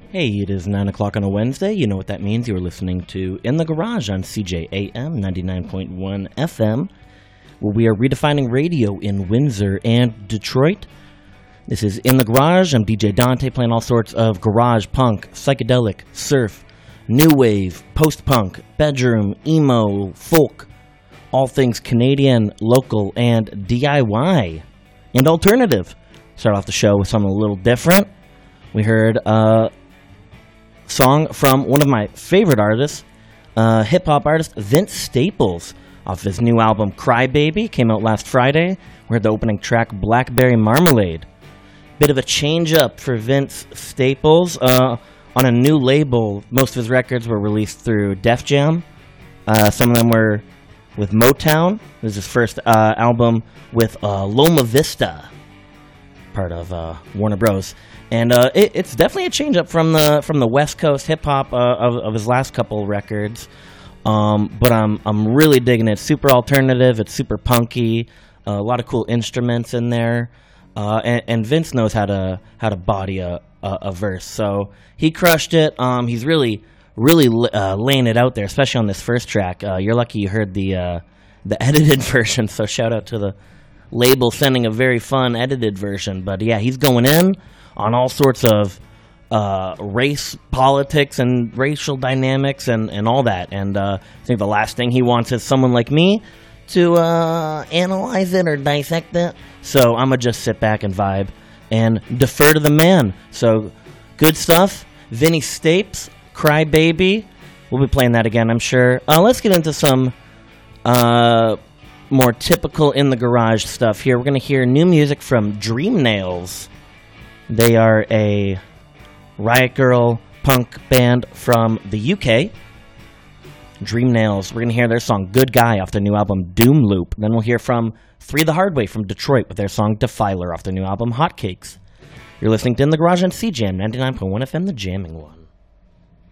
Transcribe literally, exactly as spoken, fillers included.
Hey, it is nine o'clock on a Wednesday. You know what that means. You're listening to In the Garage on C J A M ninety-nine point one F M, where we are redefining radio in Windsor and Detroit. This is In the Garage. I'm D J Dante, playing all sorts of garage, punk, psychedelic, surf, new wave, post-punk, bedroom, emo, folk, all things Canadian, local, and D I Y, and alternative. Start off the show with something a little different. We heard a song from one of my favorite artists, uh, hip-hop artist Vince Staples, off his new album Crybaby. Came out last Friday. We heard the opening track Blackberry Marmalade. Bit of a change-up for Vince Staples uh, on a new label. Most of his records were released through Def Jam. Uh, some of them were with Motown. This is his first uh, album with uh, Loma Vista, part of uh, Warner Bros. And uh, it, it's definitely a change up from the from the West Coast hip hop uh, of, of his last couple records. Um, but I'm I'm really digging it. It's super alternative. It's super punky. Uh, a lot of cool instruments in there. Uh, and, and Vince knows how to how to body a, a, a verse. So he crushed it. Um, he's really really uh, laying it out there, especially on this first track. Uh, you're lucky you heard the uh, the edited version. So shout out to the label sending a very fun edited version. But yeah, he's going in on all sorts of uh, race politics and racial dynamics and, and all that. And uh, I think the last thing he wants is someone like me to uh, analyze it or dissect it. So I'm going to just sit back and vibe and defer to the man. So good stuff. Vinny Stapes, Crybaby. We'll be playing that again, I'm sure. Uh, let's get into some uh, more typical In the Garage stuff here. We're going to hear new music from Dream Nails. They are a Riot Girl punk band from the U K. Dream Nails. We're going to hear their song Good Guy off their new album Doom Loop. Then we'll hear from Three the Hard Way from Detroit with their song Defiler off their new album Hotcakes. You're listening to In the Garage on C J A M ninety-nine point one F M, the jamming one.